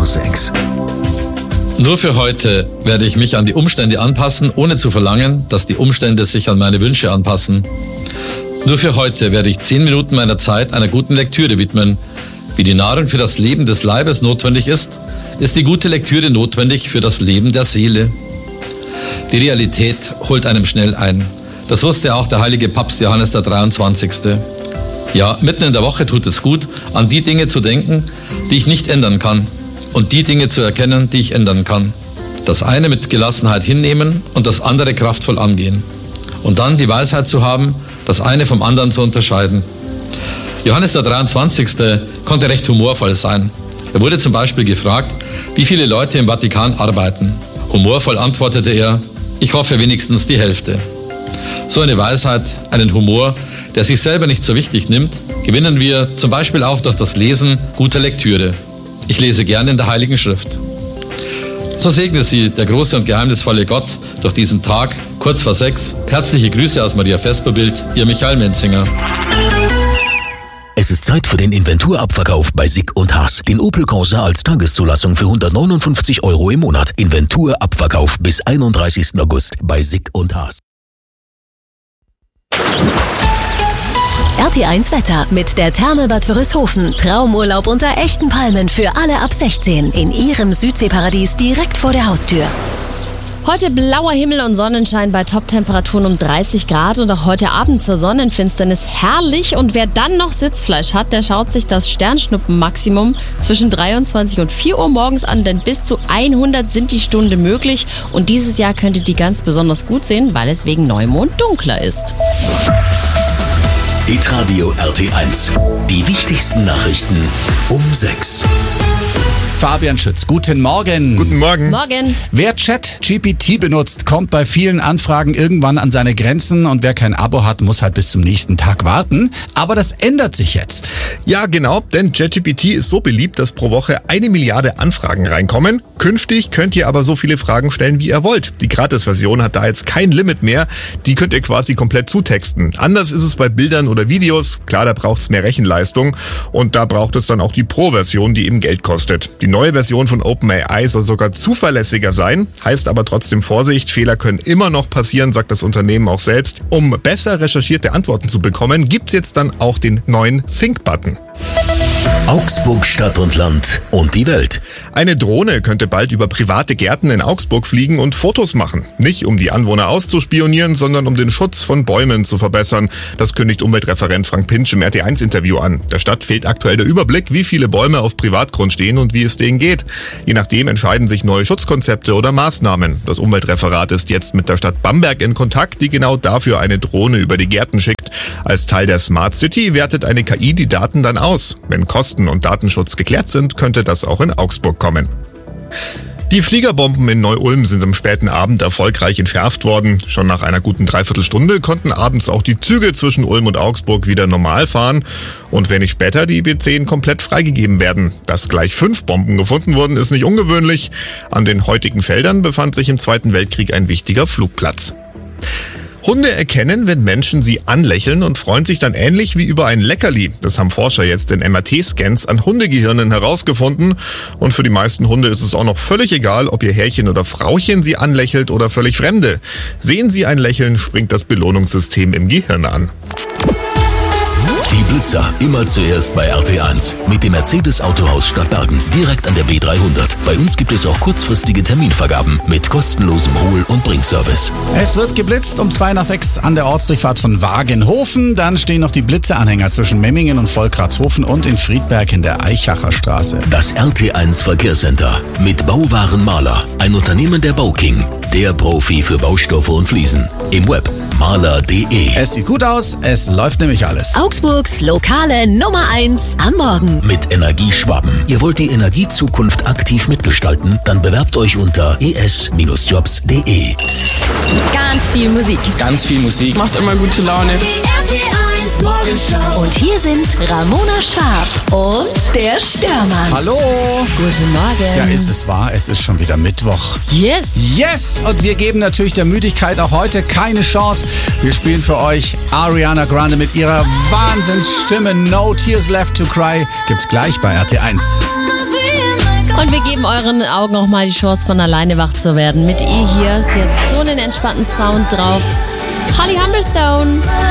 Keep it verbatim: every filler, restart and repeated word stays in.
sechs. Nur für heute werde ich mich an die Umstände anpassen, ohne zu verlangen, dass die Umstände sich an meine Wünsche anpassen. Nur für heute werde ich zehn Minuten meiner Zeit einer guten Lektüre widmen. Wie die Nahrung für das Leben des Leibes notwendig ist, ist die gute Lektüre notwendig für das Leben der Seele. Die Realität holt einem schnell ein. Das wusste auch der heilige Papst Johannes der dreiundzwanzigste. Ja, mitten in der Woche tut es gut, an die Dinge zu denken, die ich nicht ändern kann, und die Dinge zu erkennen, die ich ändern kann. Das eine mit Gelassenheit hinnehmen und das andere kraftvoll angehen. Und dann die Weisheit zu haben, das eine vom anderen zu unterscheiden. Johannes der dreiundzwanzigste konnte recht humorvoll sein. Er wurde zum Beispiel gefragt, wie viele Leute im Vatikan arbeiten. Humorvoll antwortete er, ich hoffe wenigstens die Hälfte. So eine Weisheit, einen Humor, der sich selber nicht so wichtig nimmt, gewinnen wir zum Beispiel auch durch das Lesen guter Lektüre. Ich lese gern in der Heiligen Schrift. So segne Sie der große und geheimnisvolle Gott durch diesen Tag, kurz vor sechs. Herzliche Grüße aus Maria Vesperbild, Ihr Michael Menzinger. Es ist Zeit für den Inventurabverkauf bei Sick und Haas. Den Opel Corsa als Tageszulassung für hundertneunundfünfzig Euro im Monat. Inventurabverkauf bis einunddreißigsten August bei Sick und Haas. R T eins Wetter mit der Therme Bad Wörishofen. Traumurlaub unter echten Palmen für alle ab sechzehn. In Ihrem Südseeparadies direkt vor der Haustür. Heute blauer Himmel und Sonnenschein bei Top-Temperaturen um dreißig Grad und auch heute Abend zur Sonnenfinsternis herrlich. Und wer dann noch Sitzfleisch hat, der schaut sich das Sternschnuppenmaximum zwischen dreiundzwanzig und vier Uhr morgens an, denn bis zu hundert sind die Stunde möglich. Und dieses Jahr könnt ihr die ganz besonders gut sehen, weil es wegen Neumond dunkler ist. Hitradio R T eins. Die wichtigsten Nachrichten um sechs. Fabian Schütz, guten Morgen. Guten Morgen. Morgen. Wer ChatGPT benutzt, kommt bei vielen Anfragen irgendwann an seine Grenzen und wer kein Abo hat, muss halt bis zum nächsten Tag warten. Aber das ändert sich jetzt. Ja, genau, denn ChatGPT ist so beliebt, dass pro Woche eine Milliarde Anfragen reinkommen. Künftig könnt ihr aber so viele Fragen stellen, wie ihr wollt. Die Gratis-Version hat da jetzt kein Limit mehr. Die könnt ihr quasi komplett zutexten. Anders ist es bei Bildern oder Videos. Klar, da braucht es mehr Rechenleistung und da braucht es dann auch die Pro-Version, die eben Geld kostet. Die neue Version von OpenAI soll sogar zuverlässiger sein, heißt aber trotzdem Vorsicht, Fehler können immer noch passieren, sagt das Unternehmen auch selbst. Um besser recherchierte Antworten zu bekommen, gibt's jetzt dann auch den neuen Think-Button. Augsburg, Stadt und Land und die Welt. Eine Drohne könnte bald über private Gärten in Augsburg fliegen und Fotos machen. Nicht um die Anwohner auszuspionieren, sondern um den Schutz von Bäumen zu verbessern. Das kündigt Umweltreferent Frank Pintsch im R T eins Interview an. Der Stadt fehlt aktuell der Überblick, wie viele Bäume auf Privatgrund stehen und wie es denen geht. Je nachdem entscheiden sich neue Schutzkonzepte oder Maßnahmen. Das Umweltreferat ist jetzt mit der Stadt Bamberg in Kontakt, die genau dafür eine Drohne über die Gärten schickt. Als Teil der Smart City wertet eine K I die Daten dann aus. Wenn Kosten und Datenschutz geklärt sind, könnte das auch in Augsburg kommen. Die Fliegerbomben in Neu-Ulm sind am späten Abend erfolgreich entschärft worden. Schon nach einer guten Dreiviertelstunde konnten abends auch die Züge zwischen Ulm und Augsburg wieder normal fahren. Und wenig später die B zehn komplett freigegeben werden. Dass gleich fünf Bomben gefunden wurden, ist nicht ungewöhnlich. An den heutigen Feldern befand sich im Zweiten Weltkrieg ein wichtiger Flugplatz. Hunde erkennen, wenn Menschen sie anlächeln und freuen sich dann ähnlich wie über ein Leckerli. Das haben Forscher jetzt in M R T-Scans an Hundegehirnen herausgefunden. Und für die meisten Hunde ist es auch noch völlig egal, ob ihr Herrchen oder Frauchen sie anlächelt oder völlig Fremde. Sehen sie ein Lächeln, springt das Belohnungssystem im Gehirn an. Die Blitzer, immer zuerst bei R T eins. Mit dem Mercedes Autohaus Stadtbergen, direkt an der B dreihundert. Bei uns gibt es auch kurzfristige Terminvergaben mit kostenlosem Hol- und Bringservice. Es wird geblitzt um zwei nach sechs an der Ortsdurchfahrt von Wagenhofen. Dann stehen noch die Blitzeanhänger zwischen Memmingen und Volkratshofen und in Friedberg in der Eichacher Straße. Das R T eins Verkehrscenter mit Bauwaren Maler, ein Unternehmen der Bauking, der Profi für Baustoffe und Fliesen. Im Web maler punkt de. Es sieht gut aus, es läuft nämlich alles. Augsburgs lokale Nummer eins am Morgen. Mit Energieschwaben. Ihr wollt die Energiezukunft aktiv mitgestalten? Dann bewerbt euch unter e s jobs punkt de. Ganz viel Musik. Ganz viel Musik. Macht immer gute Laune. Die R T eins Morgenshow. Und hier sind Ramona Schwab und der Störmann. Hallo. Guten Morgen. Ja, ist es wahr, es ist schon wieder Mittwoch. Yes. Yes! Und wir geben natürlich der Müdigkeit auch heute keine Chance. Wir spielen für euch Ariana Grande mit ihrer Wahnsinnsstimme. No Tears Left to Cry. Gibt's gleich bei R T eins. Und wir geben euren Augen auch mal die Chance, von alleine wach zu werden. Mit ihr hier. Sie hat so einen entspannten Sound drauf. Holly Humberstone.